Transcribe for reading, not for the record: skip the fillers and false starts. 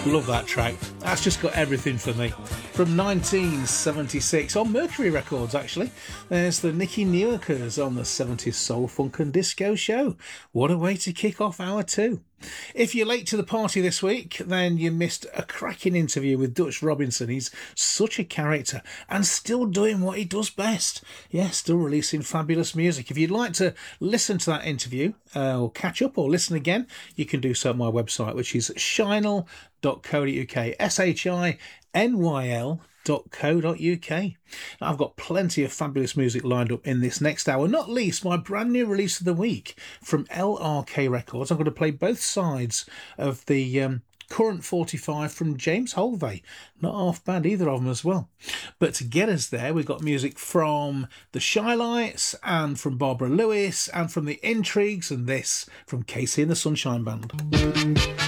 Love that track. That's just got everything for me. From 1976, on Mercury Records actually, there's the Nicky Newkers on the 70s Soul, Funk and Disco show. What a way to kick off hour two. If you're late to the party this week, then you missed a cracking interview with Dutch Robinson. He's such a character and still doing what he does best. Yeah, still releasing fabulous music. If you'd like to listen to that interview or catch up or listen again, you can do so at my website, which is shinyl.co.uk, shinyl.co.uk. I've got plenty of fabulous music lined up in this next hour, not least my brand new release of the week from LRK Records. I'm going to play both sides of the current 45 from James Holvey. Not half bad, either of them as well. But to get us there, we've got music from the Shy Lights and from Barbara Lewis and from the Intrigues, and this from Casey and the Sunshine Band.